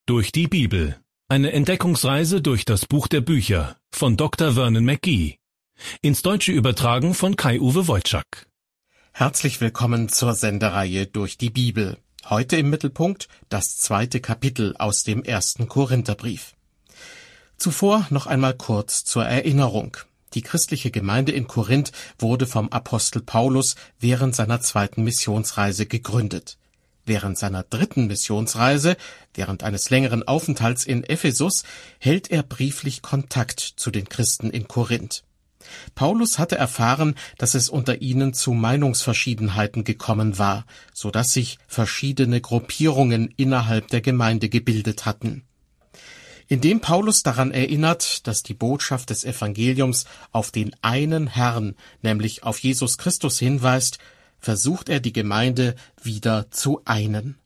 Durch die Bibel. Eine Entdeckungsreise durch das Buch der Bücher von Dr. Vernon McGee. Ins Deutsche übertragen von Kai-Uwe Wojczak. Herzlich willkommen zur Sendereihe Durch die Bibel. Heute im Mittelpunkt das 2. Kapitel aus dem 1. Korintherbrief. Zuvor noch einmal kurz zur Erinnerung. Die christliche Gemeinde in Korinth wurde vom Apostel Paulus während seiner 2. Missionsreise gegründet. Während seiner 3. Missionsreise, während eines längeren Aufenthalts in Ephesus, hält er brieflich Kontakt zu den Christen in Korinth. Paulus hatte erfahren, dass es unter ihnen zu Meinungsverschiedenheiten gekommen war, so dass sich verschiedene Gruppierungen innerhalb der Gemeinde gebildet hatten. Indem Paulus daran erinnert, dass die Botschaft des Evangeliums auf den einen Herrn, nämlich auf Jesus Christus hinweist, versucht er die Gemeinde wieder zu einen.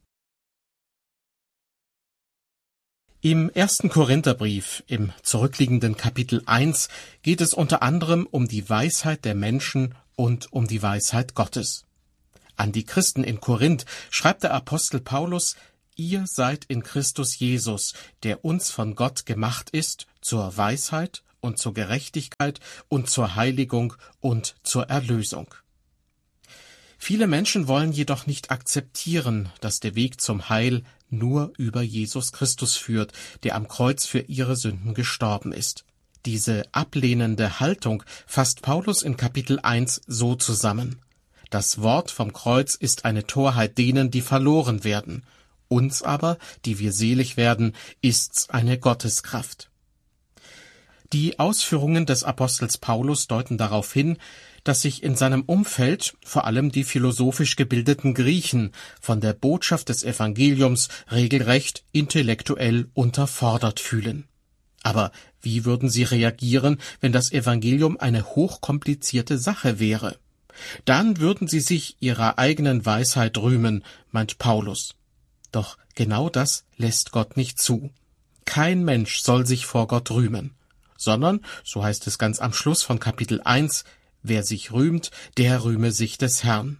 Im 1. Korintherbrief, im zurückliegenden Kapitel 1, geht es unter anderem um die Weisheit der Menschen und um die Weisheit Gottes. An die Christen in Korinth schreibt der Apostel Paulus: Ihr seid in Christus Jesus, der uns von Gott gemacht ist, zur Weisheit und zur Gerechtigkeit und zur Heiligung und zur Erlösung. Viele Menschen wollen jedoch nicht akzeptieren, dass der Weg zum Heil nur über Jesus Christus führt, der am Kreuz für ihre Sünden gestorben ist. Diese ablehnende Haltung fasst Paulus in Kapitel 1 so zusammen: Das Wort vom Kreuz ist eine Torheit denen, die verloren werden. Uns aber, die wir selig werden, ist's eine Gotteskraft. Die Ausführungen des Apostels Paulus deuten darauf hin, dass sich in seinem Umfeld vor allem die philosophisch gebildeten Griechen von der Botschaft des Evangeliums regelrecht intellektuell unterfordert fühlen. Aber wie würden sie reagieren, wenn das Evangelium eine hochkomplizierte Sache wäre? Dann würden sie sich ihrer eigenen Weisheit rühmen, meint Paulus. Doch genau das lässt Gott nicht zu. Kein Mensch soll sich vor Gott rühmen, sondern, so heißt es ganz am Schluss von Kapitel 1, wer sich rühmt, der rühme sich des Herrn.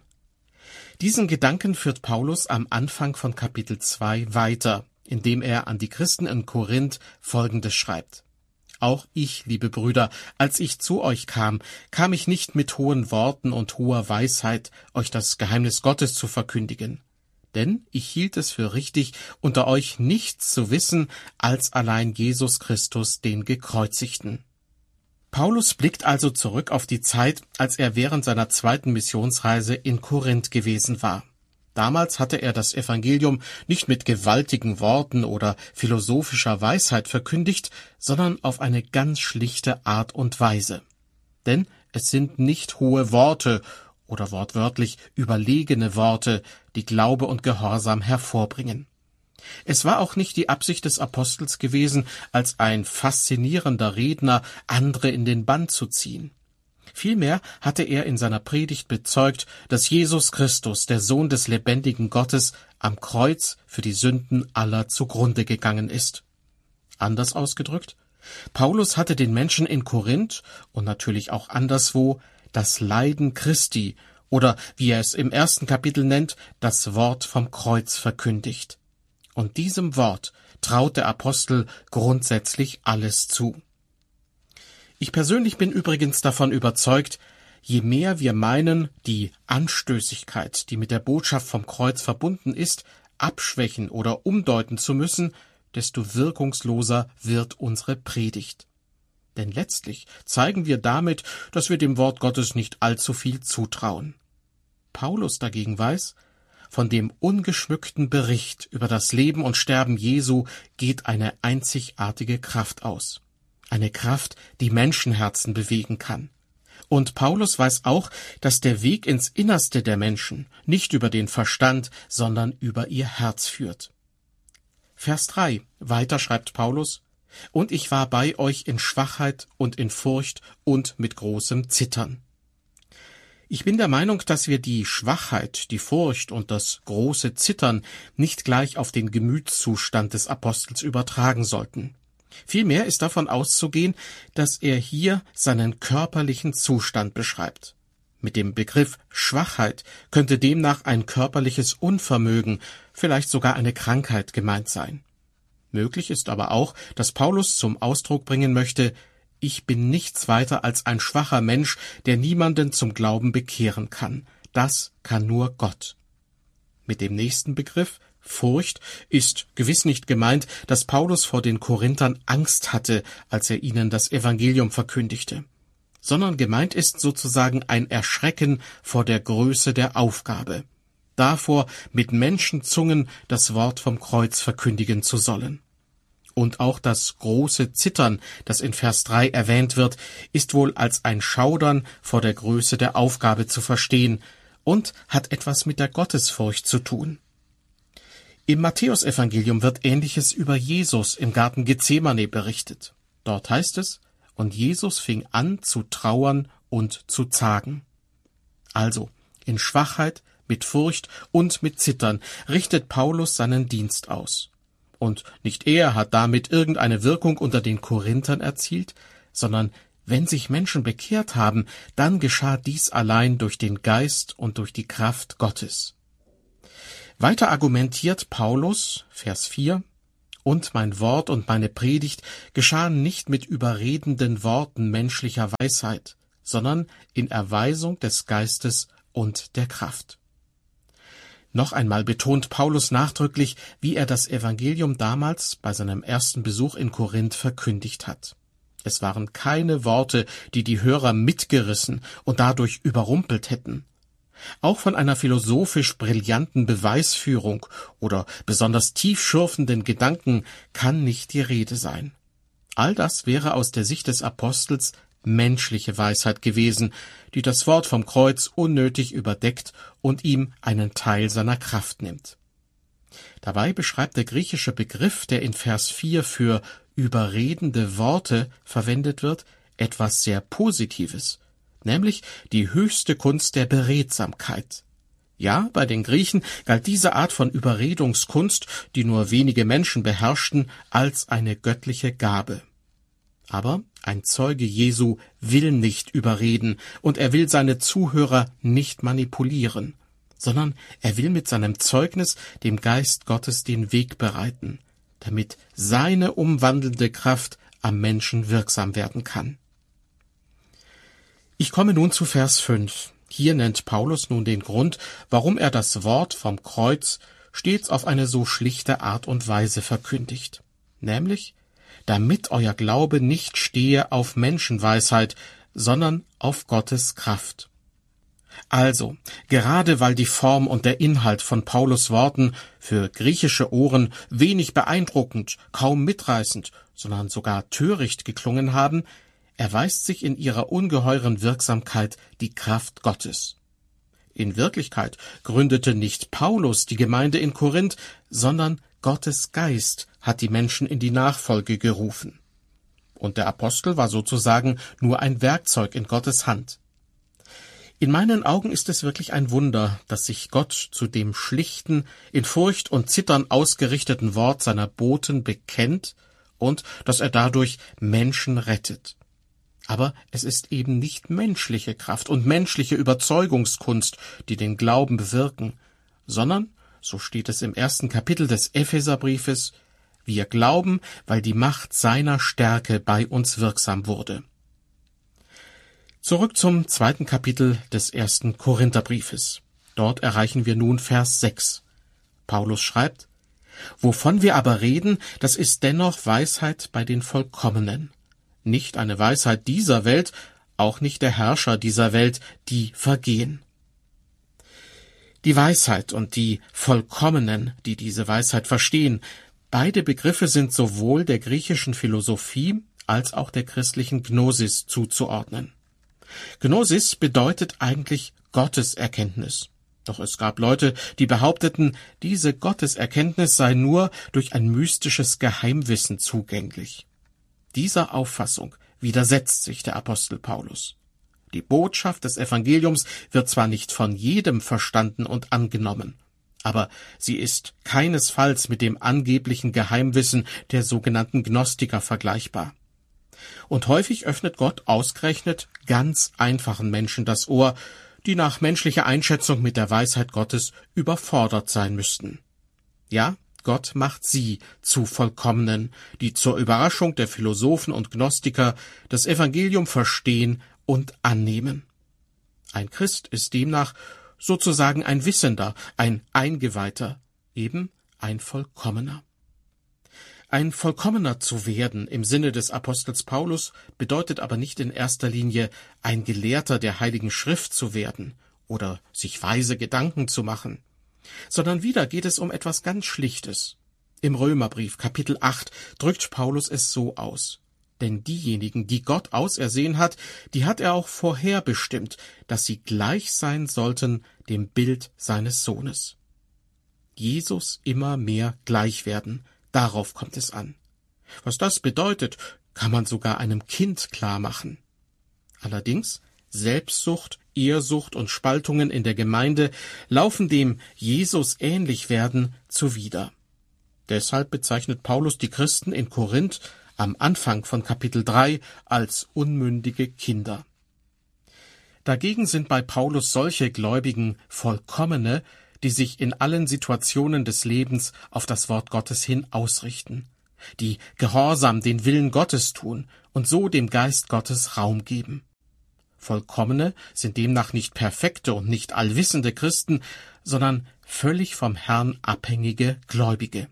Diesen Gedanken führt Paulus am Anfang von Kapitel 2 weiter, indem er an die Christen in Korinth Folgendes schreibt: Auch ich, liebe Brüder, als ich zu euch kam ich nicht mit hohen Worten und hoher Weisheit, euch das Geheimnis Gottes zu verkündigen. Denn ich hielt es für richtig, unter euch nichts zu wissen, als allein Jesus Christus, den Gekreuzigten. Paulus blickt also zurück auf die Zeit, als er während seiner 2. Missionsreise in Korinth gewesen war. Damals hatte er das Evangelium nicht mit gewaltigen Worten oder philosophischer Weisheit verkündigt, sondern auf eine ganz schlichte Art und Weise. Denn es sind nicht hohe Worte oder wortwörtlich überlegene Worte, die Glaube und Gehorsam hervorbringen. Es war auch nicht die Absicht des Apostels gewesen, als ein faszinierender Redner andere in den Bann zu ziehen. Vielmehr hatte er in seiner Predigt bezeugt, dass Jesus Christus, der Sohn des lebendigen Gottes, am Kreuz für die Sünden aller zugrunde gegangen ist. Anders ausgedrückt, Paulus hatte den Menschen in Korinth und natürlich auch anderswo das Leiden Christi oder, wie er es im 1. Kapitel nennt, das Wort vom Kreuz verkündigt. Und diesem Wort traut der Apostel grundsätzlich alles zu. Ich persönlich bin übrigens davon überzeugt, je mehr wir meinen, die Anstößigkeit, die mit der Botschaft vom Kreuz verbunden ist, abschwächen oder umdeuten zu müssen, desto wirkungsloser wird unsere Predigt. Denn letztlich zeigen wir damit, dass wir dem Wort Gottes nicht allzu viel zutrauen. Paulus dagegen weiß, von dem ungeschmückten Bericht über das Leben und Sterben Jesu geht eine einzigartige Kraft aus. Eine Kraft, die Menschenherzen bewegen kann. Und Paulus weiß auch, dass der Weg ins Innerste der Menschen nicht über den Verstand, sondern über ihr Herz führt. Vers 3, weiter schreibt Paulus: Und ich war bei euch in Schwachheit und in Furcht und mit großem Zittern. Ich bin der Meinung, dass wir die Schwachheit, die Furcht und das große Zittern nicht gleich auf den Gemütszustand des Apostels übertragen sollten. Vielmehr ist davon auszugehen, dass er hier seinen körperlichen Zustand beschreibt. Mit dem Begriff Schwachheit könnte demnach ein körperliches Unvermögen, vielleicht sogar eine Krankheit gemeint sein. Möglich ist aber auch, dass Paulus zum Ausdruck bringen möchte: Ich bin nichts weiter als ein schwacher Mensch, der niemanden zum Glauben bekehren kann. Das kann nur Gott. Mit dem nächsten Begriff, Furcht, ist gewiss nicht gemeint, dass Paulus vor den Korinthern Angst hatte, als er ihnen das Evangelium verkündigte, sondern gemeint ist sozusagen ein Erschrecken vor der Größe der Aufgabe, davor, mit Menschenzungen das Wort vom Kreuz verkündigen zu sollen. Und auch das große Zittern, das in Vers 3 erwähnt wird, ist wohl als ein Schaudern vor der Größe der Aufgabe zu verstehen und hat etwas mit der Gottesfurcht zu tun. Im Matthäusevangelium wird Ähnliches über Jesus im Garten Gethsemane berichtet. Dort heißt es: Und Jesus fing an zu trauern und zu zagen. Also, in Schwachheit, mit Furcht und mit Zittern richtet Paulus seinen Dienst aus. Und nicht er hat damit irgendeine Wirkung unter den Korinthern erzielt, sondern wenn sich Menschen bekehrt haben, dann geschah dies allein durch den Geist und durch die Kraft Gottes. Weiter argumentiert Paulus, Vers 4, und mein Wort und meine Predigt geschahen nicht mit überredenden Worten menschlicher Weisheit, sondern in Erweisung des Geistes und der Kraft. Noch einmal betont Paulus nachdrücklich, wie er das Evangelium damals bei seinem ersten Besuch in Korinth verkündigt hat. Es waren keine Worte, die die Hörer mitgerissen und dadurch überrumpelt hätten. Auch von einer philosophisch brillanten Beweisführung oder besonders tiefschürfenden Gedanken kann nicht die Rede sein. All das wäre aus der Sicht des Apostels menschliche Weisheit gewesen, die das Wort vom Kreuz unnötig überdeckt und ihm einen Teil seiner Kraft nimmt. Dabei beschreibt der griechische Begriff, der in Vers 4 für überredende Worte verwendet wird, etwas sehr Positives, nämlich die höchste Kunst der Beredsamkeit. Ja, bei den Griechen galt diese Art von Überredungskunst, die nur wenige Menschen beherrschten, als eine göttliche Gabe. Aber ein Zeuge Jesu will nicht überreden und er will seine Zuhörer nicht manipulieren, sondern er will mit seinem Zeugnis dem Geist Gottes den Weg bereiten, damit seine umwandelnde Kraft am Menschen wirksam werden kann. Ich komme nun zu Vers 5. Hier nennt Paulus nun den Grund, warum er das Wort vom Kreuz stets auf eine so schlichte Art und Weise verkündigt, nämlich damit euer Glaube nicht stehe auf Menschenweisheit, sondern auf Gottes Kraft. Also, gerade weil die Form und der Inhalt von Paulus' Worten für griechische Ohren wenig beeindruckend, kaum mitreißend, sondern sogar töricht geklungen haben, erweist sich in ihrer ungeheuren Wirksamkeit die Kraft Gottes. In Wirklichkeit gründete nicht Paulus die Gemeinde in Korinth, sondern Gottes Geist hat die Menschen in die Nachfolge gerufen. Und der Apostel war sozusagen nur ein Werkzeug in Gottes Hand. In meinen Augen ist es wirklich ein Wunder, dass sich Gott zu dem schlichten, in Furcht und Zittern ausgerichteten Wort seiner Boten bekennt und dass er dadurch Menschen rettet. Aber es ist eben nicht menschliche Kraft und menschliche Überzeugungskunst, die den Glauben bewirken, sondern, so steht es im 1. Kapitel des Epheserbriefes, wir glauben, weil die Macht seiner Stärke bei uns wirksam wurde. Zurück zum 2. Kapitel des 1. Korintherbriefes. Dort erreichen wir nun Vers 6. Paulus schreibt: Wovon wir aber reden, das ist dennoch Weisheit bei den Vollkommenen. Nicht eine Weisheit dieser Welt, auch nicht der Herrscher dieser Welt, die vergehen. Die Weisheit und die Vollkommenen, die diese Weisheit verstehen, beide Begriffe sind sowohl der griechischen Philosophie als auch der christlichen Gnosis zuzuordnen. Gnosis bedeutet eigentlich Gotteserkenntnis. Doch es gab Leute, die behaupteten, diese Gotteserkenntnis sei nur durch ein mystisches Geheimwissen zugänglich. Dieser Auffassung widersetzt sich der Apostel Paulus. Die Botschaft des Evangeliums wird zwar nicht von jedem verstanden und angenommen, aber sie ist keinesfalls mit dem angeblichen Geheimwissen der sogenannten Gnostiker vergleichbar. Und häufig öffnet Gott ausgerechnet ganz einfachen Menschen das Ohr, die nach menschlicher Einschätzung mit der Weisheit Gottes überfordert sein müssten. Ja, Gott macht sie zu Vollkommenen, die zur Überraschung der Philosophen und Gnostiker das Evangelium verstehen und annehmen. Ein Christ ist demnach sozusagen ein Wissender, ein Eingeweihter, eben ein Vollkommener. Ein Vollkommener zu werden im Sinne des Apostels Paulus bedeutet aber nicht in erster Linie ein Gelehrter der Heiligen Schrift zu werden oder sich weise Gedanken zu machen, sondern wieder geht es um etwas ganz Schlichtes. Im Römerbrief Kapitel 8 drückt Paulus es so aus: Denn diejenigen, die Gott ausersehen hat, die hat er auch vorherbestimmt, dass sie gleich sein sollten dem Bild seines Sohnes. Jesus immer mehr gleich werden, darauf kommt es an. Was das bedeutet, kann man sogar einem Kind klar machen. Allerdings, Selbstsucht, Ehrsucht und Spaltungen in der Gemeinde laufen dem Jesus ähnlich werden zuwider. Deshalb bezeichnet Paulus die Christen in Korinth am Anfang von Kapitel 3 als unmündige Kinder. Dagegen sind bei Paulus solche Gläubigen Vollkommene, die sich in allen Situationen des Lebens auf das Wort Gottes hin ausrichten, die gehorsam den Willen Gottes tun und so dem Geist Gottes Raum geben. Vollkommene sind demnach nicht perfekte und nicht allwissende Christen, sondern völlig vom Herrn abhängige Gläubige.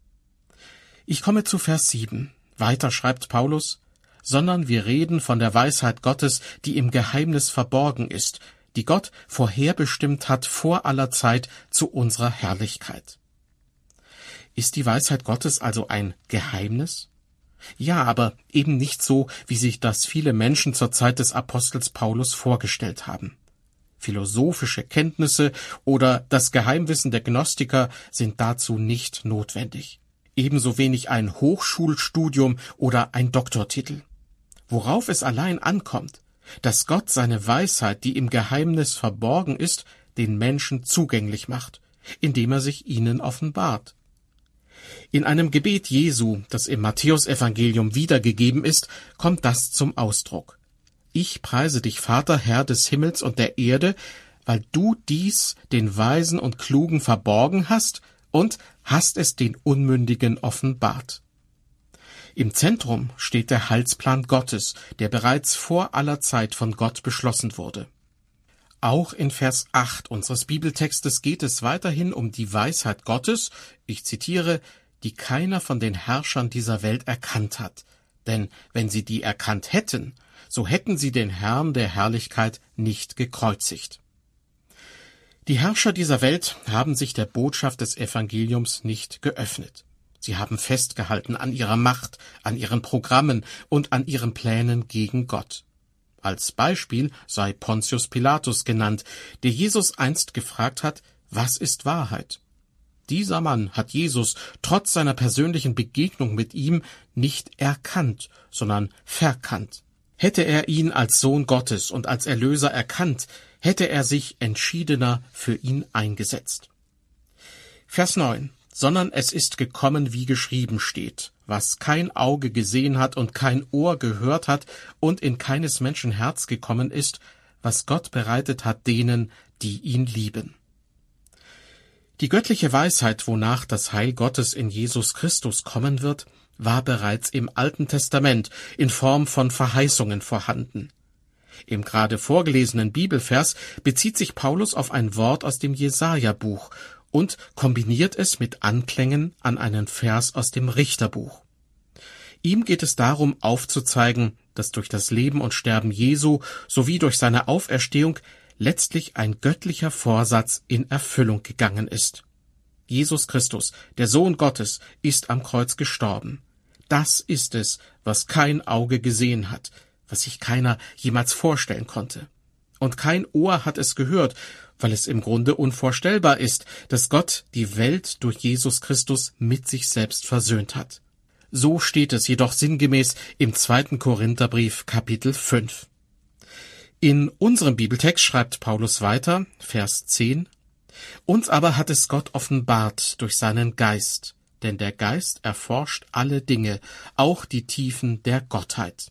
Ich komme zu Vers 7. Weiter schreibt Paulus: Sondern wir reden von der Weisheit Gottes, die im Geheimnis verborgen ist, die Gott vorherbestimmt hat vor aller Zeit zu unserer Herrlichkeit. Ist die Weisheit Gottes also ein Geheimnis? Ja, aber eben nicht so, wie sich das viele Menschen zur Zeit des Apostels Paulus vorgestellt haben. Philosophische Kenntnisse oder das Geheimwissen der Gnostiker sind dazu nicht notwendig. Ebenso wenig ein Hochschulstudium oder ein Doktortitel. Worauf es allein ankommt, dass Gott seine Weisheit, die im Geheimnis verborgen ist, den Menschen zugänglich macht, indem er sich ihnen offenbart. In einem Gebet Jesu, das im Matthäusevangelium wiedergegeben ist, kommt das zum Ausdruck: Ich preise dich, Vater, Herr des Himmels und der Erde, weil du dies den Weisen und Klugen verborgen hast und hast es den Unmündigen offenbart. Im Zentrum steht der Heilsplan Gottes, der bereits vor aller Zeit von Gott beschlossen wurde. Auch in Vers 8 unseres Bibeltextes geht es weiterhin um die Weisheit Gottes, ich zitiere, die keiner von den Herrschern dieser Welt erkannt hat. Denn wenn sie die erkannt hätten, so hätten sie den Herrn der Herrlichkeit nicht gekreuzigt. Die Herrscher dieser Welt haben sich der Botschaft des Evangeliums nicht geöffnet. Sie haben festgehalten an ihrer Macht, an ihren Programmen und an ihren Plänen gegen Gott. Als Beispiel sei Pontius Pilatus genannt, der Jesus einst gefragt hat: Was ist Wahrheit? Dieser Mann hat Jesus trotz seiner persönlichen Begegnung mit ihm nicht erkannt, sondern verkannt. Hätte er ihn als Sohn Gottes und als Erlöser erkannt, hätte er sich entschiedener für ihn eingesetzt. Vers 9. Sondern es ist gekommen, wie geschrieben steht, was kein Auge gesehen hat und kein Ohr gehört hat und in keines Menschen Herz gekommen ist, was Gott bereitet hat denen, die ihn lieben. Die göttliche Weisheit, wonach das Heil Gottes in Jesus Christus kommen wird, war bereits im Alten Testament in Form von Verheißungen vorhanden. Im gerade vorgelesenen Bibelvers bezieht sich Paulus auf ein Wort aus dem Jesaja-Buch und kombiniert es mit Anklängen an einen Vers aus dem Richterbuch. Ihm geht es darum, aufzuzeigen, dass durch das Leben und Sterben Jesu sowie durch seine Auferstehung letztlich ein göttlicher Vorsatz in Erfüllung gegangen ist. Jesus Christus, der Sohn Gottes, ist am Kreuz gestorben. Das ist es, was kein Auge gesehen hat, was sich keiner jemals vorstellen konnte. Und kein Ohr hat es gehört, weil es im Grunde unvorstellbar ist, dass Gott die Welt durch Jesus Christus mit sich selbst versöhnt hat. So steht es jedoch sinngemäß im 2. Korintherbrief Kapitel 5. In unserem Bibeltext schreibt Paulus weiter, Vers 10, Uns aber hat es Gott offenbart durch seinen Geist, denn der Geist erforscht alle Dinge, auch die Tiefen der Gottheit.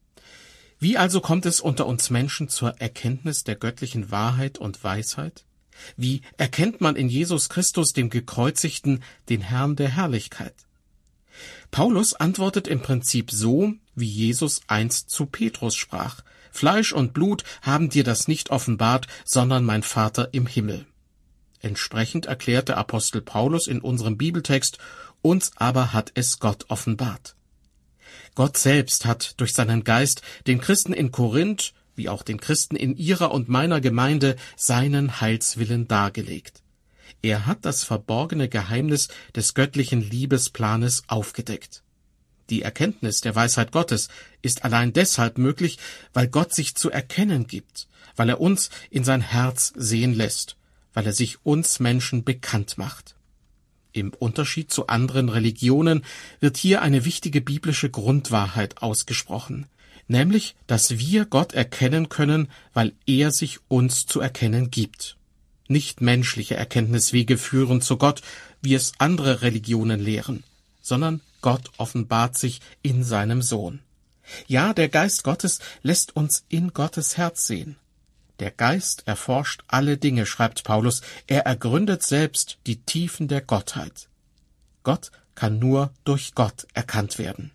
Wie also kommt es unter uns Menschen zur Erkenntnis der göttlichen Wahrheit und Weisheit? Wie erkennt man in Jesus Christus, dem Gekreuzigten, den Herrn der Herrlichkeit? Paulus antwortet im Prinzip so, wie Jesus einst zu Petrus sprach: Fleisch und Blut haben dir das nicht offenbart, sondern mein Vater im Himmel. Entsprechend erklärt der Apostel Paulus in unserem Bibeltext: Uns aber hat es Gott offenbart. Gott selbst hat durch seinen Geist den Christen in Korinth, wie auch den Christen in ihrer und meiner Gemeinde, seinen Heilswillen dargelegt. Er hat das verborgene Geheimnis des göttlichen Liebesplanes aufgedeckt. Die Erkenntnis der Weisheit Gottes ist allein deshalb möglich, weil Gott sich zu erkennen gibt, weil er uns in sein Herz sehen lässt, weil er sich uns Menschen bekannt macht. Im Unterschied zu anderen Religionen wird hier eine wichtige biblische Grundwahrheit ausgesprochen, nämlich, dass wir Gott erkennen können, weil er sich uns zu erkennen gibt. Nicht menschliche Erkenntniswege führen zu Gott, wie es andere Religionen lehren, sondern Gott offenbart sich in seinem Sohn. Ja, der Geist Gottes lässt uns in Gottes Herz sehen. Der Geist erforscht alle Dinge, schreibt Paulus, er ergründet selbst die Tiefen der Gottheit. Gott kann nur durch Gott erkannt werden.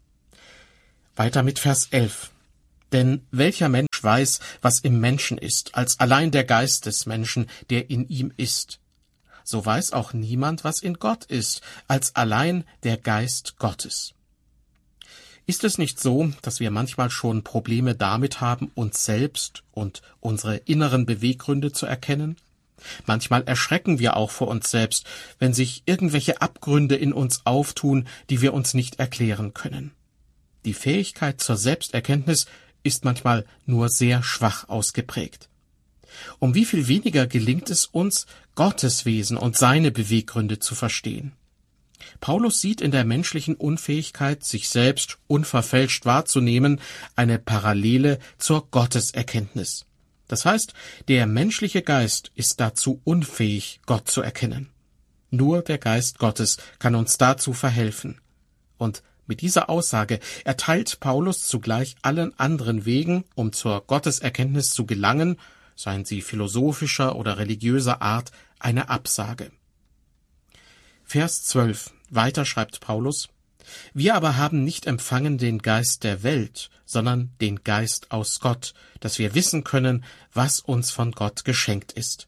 Weiter mit Vers 11. Denn welcher Mensch weiß, was im Menschen ist, als allein der Geist des Menschen, der in ihm ist? So weiß auch niemand, was in Gott ist, als allein der Geist Gottes. Ist es nicht so, dass wir manchmal schon Probleme damit haben, uns selbst und unsere inneren Beweggründe zu erkennen? Manchmal erschrecken wir auch vor uns selbst, wenn sich irgendwelche Abgründe in uns auftun, die wir uns nicht erklären können. Die Fähigkeit zur Selbsterkenntnis ist manchmal nur sehr schwach ausgeprägt. Um wie viel weniger gelingt es uns, Gottes Wesen und seine Beweggründe zu verstehen. Paulus sieht in der menschlichen Unfähigkeit, sich selbst unverfälscht wahrzunehmen, eine Parallele zur Gotteserkenntnis. Das heißt, der menschliche Geist ist dazu unfähig, Gott zu erkennen. Nur der Geist Gottes kann uns dazu verhelfen. Und mit dieser Aussage erteilt Paulus zugleich allen anderen Wegen, um zur Gotteserkenntnis zu gelangen, seien sie philosophischer oder religiöser Art, eine Absage. Vers 12. Weiter schreibt Paulus: Wir aber haben nicht empfangen den Geist der Welt, sondern den Geist aus Gott, dass wir wissen können, was uns von Gott geschenkt ist.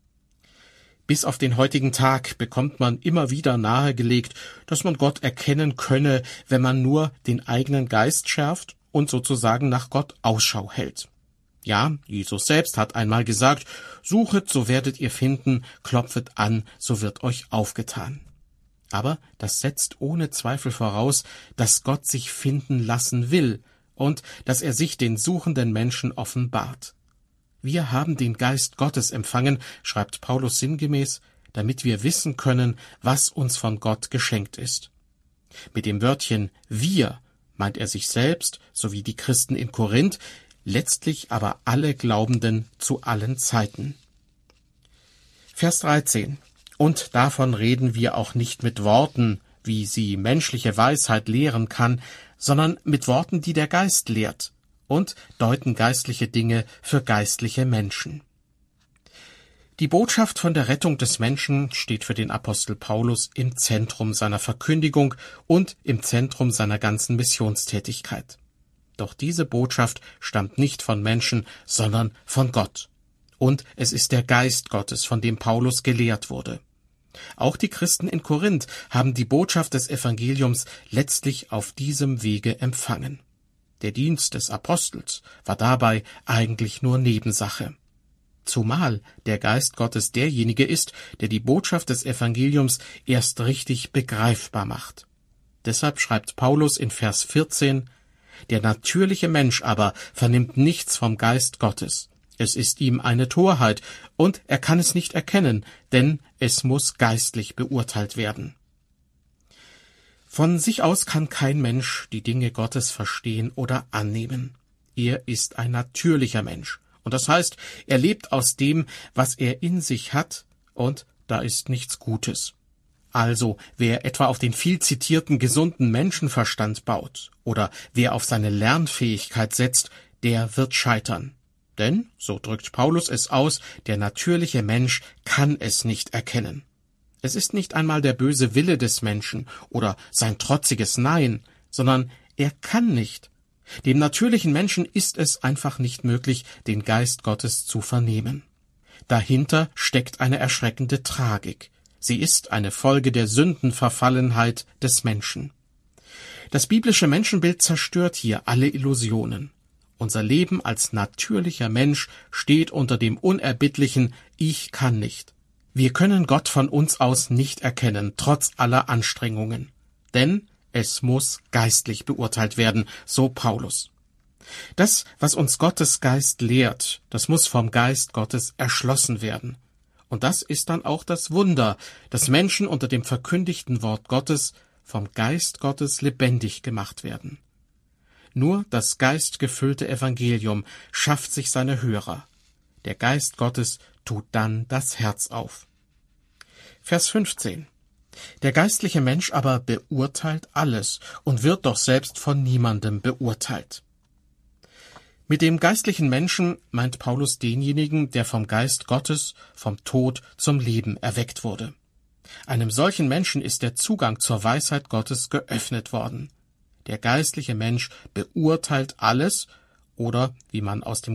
Bis auf den heutigen Tag bekommt man immer wieder nahegelegt, dass man Gott erkennen könne, wenn man nur den eigenen Geist schärft und sozusagen nach Gott Ausschau hält. Ja, Jesus selbst hat einmal gesagt: Suchet, so werdet ihr finden, klopfet an, so wird euch aufgetan. Aber das setzt ohne Zweifel voraus, dass Gott sich finden lassen will und dass er sich den suchenden Menschen offenbart. Wir haben den Geist Gottes empfangen, schreibt Paulus sinngemäß, damit wir wissen können, was uns von Gott geschenkt ist. Mit dem Wörtchen wir meint er sich selbst sowie die Christen in Korinth, letztlich aber alle Glaubenden zu allen Zeiten. Vers 13. Und davon reden wir auch nicht mit Worten, wie sie menschliche Weisheit lehren kann, sondern mit Worten, die der Geist lehrt, und deuten geistliche Dinge für geistliche Menschen. Die Botschaft von der Rettung des Menschen steht für den Apostel Paulus im Zentrum seiner Verkündigung und im Zentrum seiner ganzen Missionstätigkeit. Doch diese Botschaft stammt nicht von Menschen, sondern von Gott. Und es ist der Geist Gottes, von dem Paulus gelehrt wurde. Auch die Christen in Korinth haben die Botschaft des Evangeliums letztlich auf diesem Wege empfangen. Der Dienst des Apostels war dabei eigentlich nur Nebensache. Zumal der Geist Gottes derjenige ist, der die Botschaft des Evangeliums erst richtig begreifbar macht. Deshalb schreibt Paulus in Vers 14: Der natürliche Mensch aber vernimmt nichts vom Geist Gottes. Es ist ihm eine Torheit, und er kann es nicht erkennen, denn es muss geistlich beurteilt werden. Von sich aus kann kein Mensch die Dinge Gottes verstehen oder annehmen. Er ist ein natürlicher Mensch, und das heißt, er lebt aus dem, was er in sich hat, und da ist nichts Gutes. Also, wer etwa auf den viel zitierten gesunden Menschenverstand baut oder wer auf seine Lernfähigkeit setzt, der wird scheitern. Denn, so drückt Paulus es aus, der natürliche Mensch kann es nicht erkennen. Es ist nicht einmal der böse Wille des Menschen oder sein trotziges Nein, sondern er kann nicht. Dem natürlichen Menschen ist es einfach nicht möglich, den Geist Gottes zu vernehmen. Dahinter steckt eine erschreckende Tragik. Sie ist eine Folge der Sündenverfallenheit des Menschen. Das biblische Menschenbild zerstört hier alle Illusionen. Unser Leben als natürlicher Mensch steht unter dem unerbittlichen Ich kann nicht. Wir können Gott von uns aus nicht erkennen, trotz aller Anstrengungen. Denn es muss geistlich beurteilt werden, so Paulus. Das, was uns Gottes Geist lehrt, das muss vom Geist Gottes erschlossen werden. Und das ist dann auch das Wunder, dass Menschen unter dem verkündigten Wort Gottes vom Geist Gottes lebendig gemacht werden. Nur das geistgefüllte Evangelium schafft sich seine Hörer. Der Geist Gottes tut dann das Herz auf. Vers 15. Der geistliche Mensch aber beurteilt alles und wird doch selbst von niemandem beurteilt. Mit dem geistlichen Menschen meint Paulus denjenigen, der vom Geist Gottes, vom Tod zum Leben erweckt wurde. Einem solchen Menschen ist der Zugang zur Weisheit Gottes geöffnet worden. Der geistliche Mensch beurteilt alles, oder, wie man aus dem